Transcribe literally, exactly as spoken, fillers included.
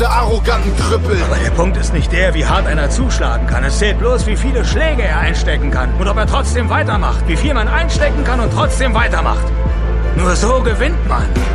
diese arroganten Krüppel. Aber der Punkt ist nicht der, wie hart einer zuschlagen kann. Es zählt bloß, wie viele Schläge er einstecken kann. Und ob er trotzdem weitermacht. Wie viel man einstecken kann und trotzdem weitermacht. Nur so gewinnt man.